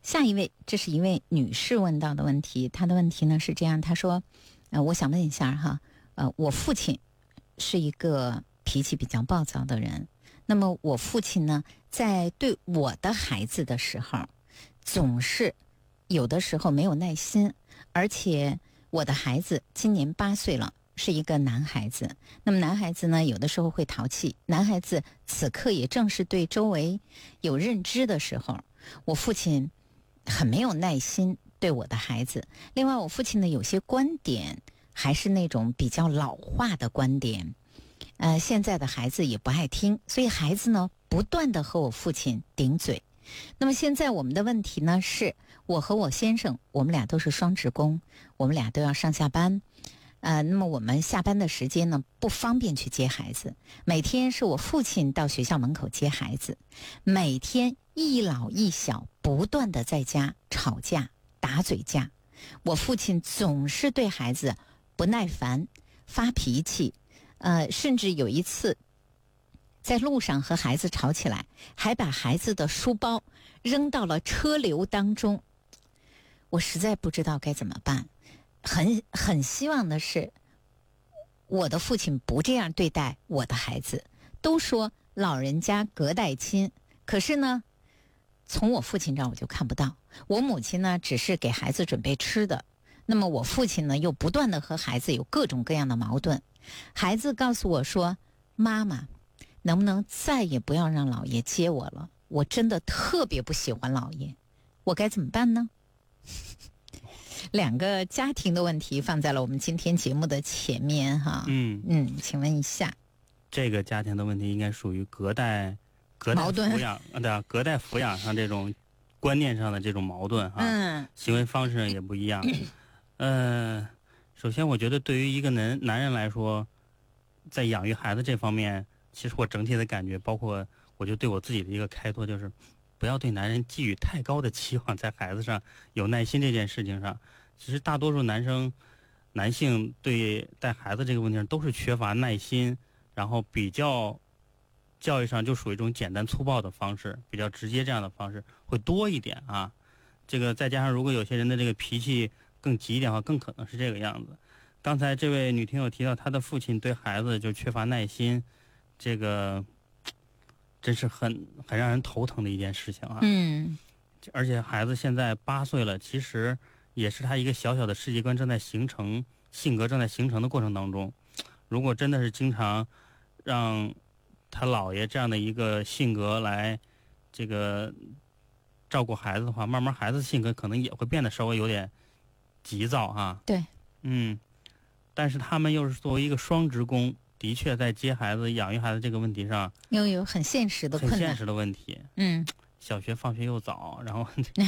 下一位，这是一位女士问到的问题，她的问题呢是这样，她说，我想问一下哈，我父亲是一个脾气比较暴躁的人，那么我父亲呢，在对我的孩子的时候，总是有的时候没有耐心，而且我的孩子今年8岁了。是一个男孩子，那么男孩子呢，有的时候会淘气。男孩子此刻也正是对周围有认知的时候，我父亲很没有耐心对我的孩子。另外，我父亲呢有些观点还是那种比较老化的观点，现在的孩子也不爱听，所以孩子呢不断的和我父亲顶嘴。那么现在我们的问题呢是，我和我先生，我们俩都是双职工，我们俩都要上下班。那么我们下班的时间呢不方便去接孩子，每天是我父亲到学校门口接孩子，每天一老一小不断的在家吵架打嘴架，我父亲总是对孩子不耐烦发脾气，甚至有一次在路上和孩子吵起来，还把孩子的书包扔到了车流当中。我实在不知道该怎么办，很希望的是我的父亲不这样对待我的孩子。都说老人家隔代亲，可是呢从我父亲这儿我就看不到。我母亲呢只是给孩子准备吃的，那么我父亲呢又不断的和孩子有各种各样的矛盾。孩子告诉我说，妈妈能不能再也不要让姥爷接我了，我真的特别不喜欢姥爷，我该怎么办呢？两个家庭的问题放在了我们今天节目的前面哈。请问一下， 这个家庭的问题应该属于隔代矛盾抚养，对，隔代抚养上这种观念上的这种矛盾哈，行为方式上也不一样。首先我觉得对于一个男人来说，在养育孩子这方面，其实我整体的感觉，包括我就对我自己的一个开拓，就是不要对男人寄予太高的期望，在孩子上有耐心这件事情上。其实大多数男性对带孩子这个问题上都是缺乏耐心，然后比较教育上就属于一种简单粗暴的方式，比较直接这样的方式会多一点啊。这个再加上如果有些人的这个脾气更急一点的话，更可能是这个样子。刚才这位女听友提到她的父亲对孩子就缺乏耐心，这个真是很让人头疼的一件事情啊。而且孩子现在8岁了，其实也是他一个小小的世界观正在形成，性格正在形成的过程当中。如果真的是经常让他姥爷这样的一个性格来这个照顾孩子的话，慢慢孩子性格可能也会变得稍微有点急躁啊。 对， 但是他们又是作为一个双职工，的确在接孩子、养育孩子这个问题上， 又有很现实的困难， 很现实的问题。小学放学又早，然后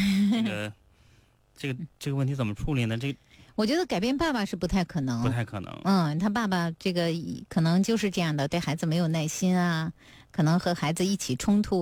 这个问题怎么处理呢？ 我觉得改变爸爸是不太可能。他爸爸这个可能就是这样的，对孩子没有耐心啊，可能和孩子一起冲突